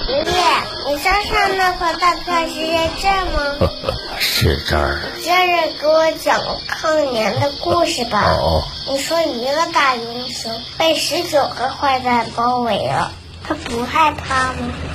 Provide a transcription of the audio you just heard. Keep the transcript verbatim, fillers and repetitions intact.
爷爷，你上上那块大块是在这儿吗？ 是这儿。 接着给我讲个抗年的故事吧。 哦。 你说一个大英雄被十九个坏蛋包围了，他不害怕吗？